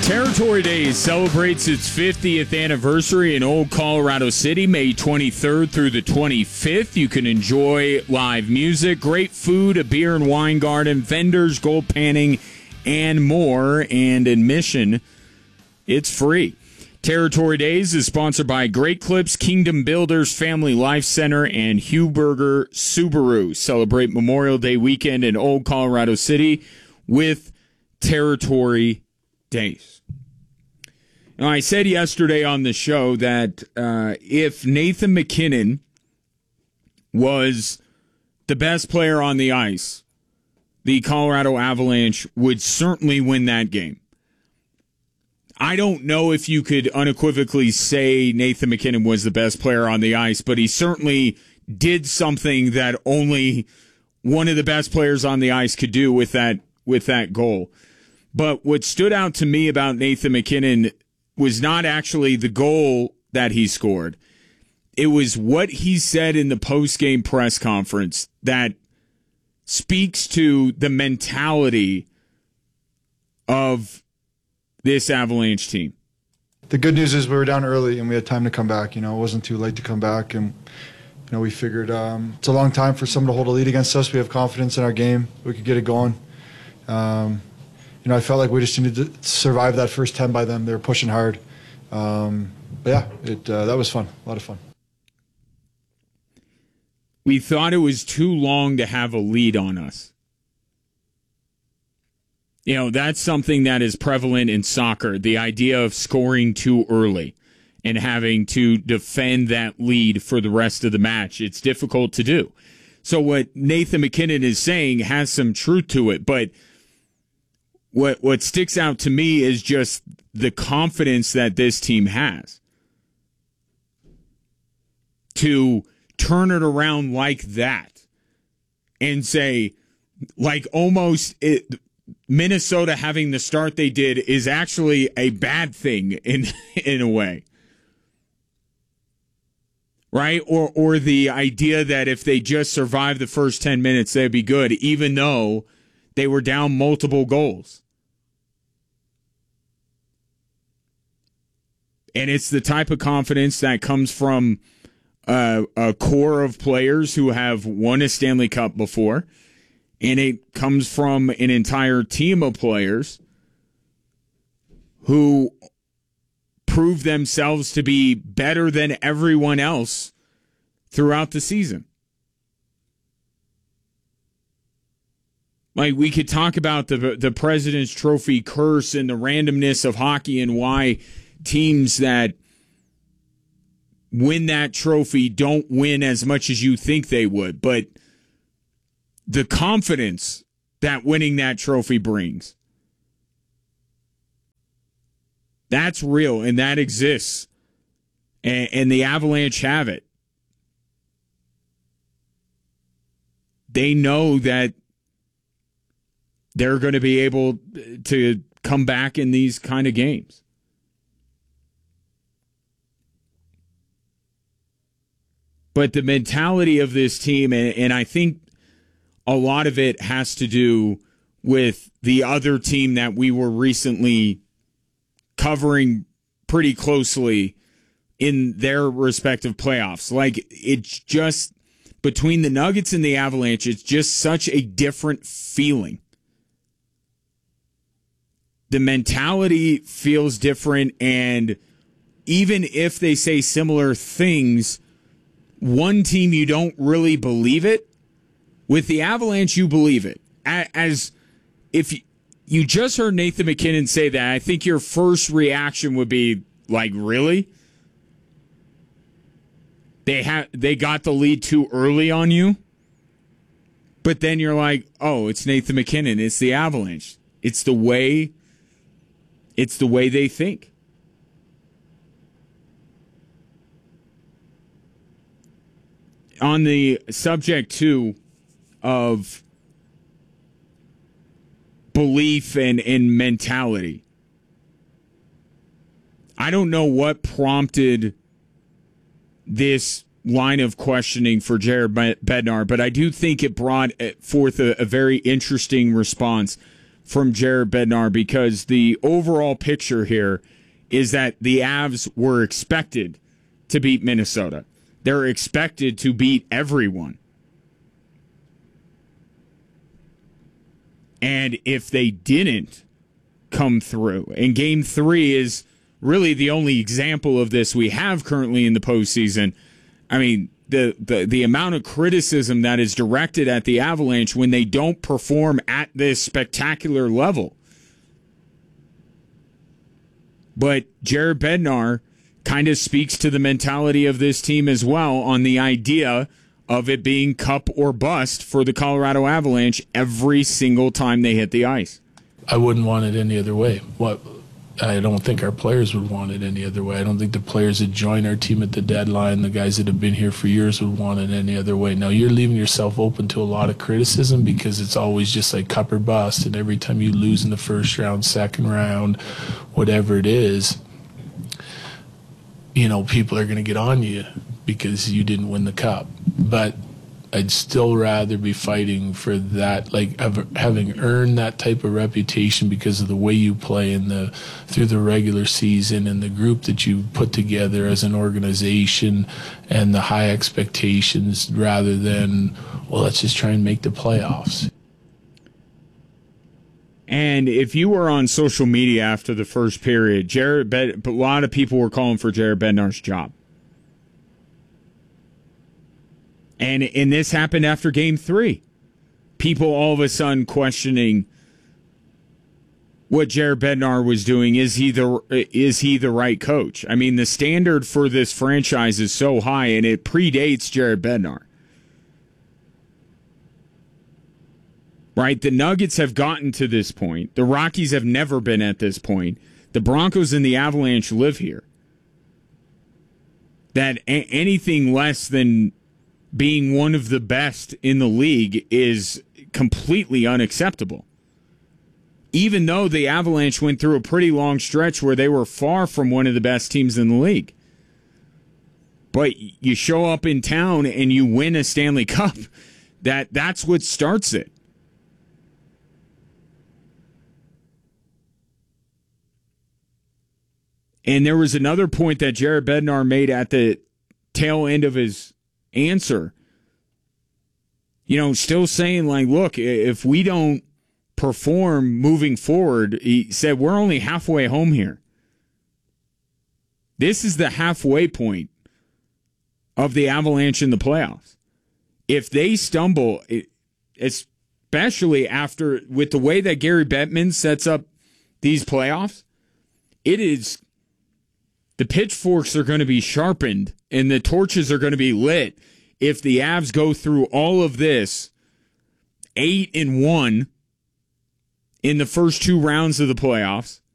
Territory Days celebrates its 50th anniversary in Old Colorado City, May 23rd through the 25th. You can enjoy live music, great food, a beer and wine garden, vendors, gold panning, and more. And admission, it's free. Territory Days is sponsored by Great Clips, Kingdom Builders, Family Life Center, and Huberger Subaru. Celebrate Memorial Day weekend in Old Colorado City with Territory Days. Now, I said yesterday on the show that if Nathan MacKinnon was the best player on the ice, the Colorado Avalanche would certainly win that game. I don't know if you could unequivocally say Nathan MacKinnon was the best player on the ice, but he certainly did something that only one of the best players on the ice could do with that goal. But what stood out to me about Nathan MacKinnon was not actually the goal that he scored. It was what he said in the post-game press conference that speaks to the mentality of this Avalanche team. The good news is we were down early and we had time to come back. It wasn't too late to come back. And, we figured it's a long time for someone to hold a lead against us. We have confidence in our game. We could get it going. I felt like we just needed to survive that first 10 by them. They were pushing hard. That was fun, a lot of fun. We thought it was too long to have a lead on us. That's something that is prevalent in soccer, the idea of scoring too early and having to defend that lead for the rest of the match. It's difficult to do. So what Nathan MacKinnon is saying has some truth to it, but what sticks out to me is just the confidence that this team has to turn it around like that and say, like almost Minnesota having the start they did is actually a bad thing in a way. Right? Or the idea that if they just survived the first 10 minutes, they'd be good, even though they were down multiple goals. And it's the type of confidence that comes from a core of players who have won a Stanley Cup before. And it comes from an entire team of players who prove themselves to be better than everyone else throughout the season. Like, we could talk about the President's Trophy curse and the randomness of hockey and why teams that win that trophy don't win as much as you think they would. But the confidence that winning that trophy brings, that's real and that exists. And the Avalanche have it. They know that they're going to be able to come back in these kind of games. But the mentality of this team, and I think a lot of it has to do with the other team that we were recently covering pretty closely in their respective playoffs. Like, it's just, between the Nuggets and the Avalanche, it's just such a different feeling. The mentality feels different, and even if they say similar things, one team you don't really believe it. With the Avalanche, you believe it. As if you just heard Nathan MacKinnon say that, I think your first reaction would be like, really? They got the lead too early on you? But then you're like, oh, it's Nathan MacKinnon, it's the Avalanche. It's the way they think. On the subject, too, of belief and mentality, I don't know what prompted this line of questioning for Jared Bednar, but I do think it brought forth a very interesting response from Jared Bednar, because the overall picture here is that the Avs were expected to beat Minnesota. They're expected to beat everyone. And if they didn't come through, and Game 3 is really the only example of this we have currently in the postseason, I mean, the amount of criticism that is directed at the Avalanche when they don't perform at this spectacular level. But Jared Bednar kind of speaks to the mentality of this team as well, on the idea of it being cup or bust for the Colorado Avalanche every single time they hit the ice. I wouldn't want it any other way. I don't think our players would want it any other way. I don't think the players that join our team at the deadline, the guys that have been here for years, would want it any other way. Now, you're leaving yourself open to a lot of criticism, because it's always just like cup or bust, and every time you lose in the first round, second round, whatever it is, people are going to get on you because you didn't win the cup. But I'd still rather be fighting for that, like having earned that type of reputation because of the way you play through the regular season and the group that you put together as an organization and the high expectations, rather than, well, let's just try and make the playoffs. And if you were on social media after the first period, a lot of people were calling for Jared Bednar's job. And this happened after Game 3. People all of a sudden questioning what Jared Bednar was doing. Is he the right coach? I mean, the standard for this franchise is so high, and it predates Jared Bednar. Right? The Nuggets have gotten to this point. The Rockies have never been at this point. The Broncos and the Avalanche live here. That anything less than being one of the best in the league is completely unacceptable. Even though the Avalanche went through a pretty long stretch where they were far from one of the best teams in the league. But you show up in town and you win a Stanley Cup. That's what starts it. And there was another point that Jared Bednar made at the tail end of his answer. Still saying, like, look, if we don't perform moving forward, he said, we're only halfway home here. This is the halfway point of the Avalanche in the playoffs. If they stumble, especially with the way that Gary Bettman sets up these playoffs, the pitchforks are going to be sharpened and the torches are going to be lit if the Avs go through all of this 8-1 in the first 2 rounds of the playoffs,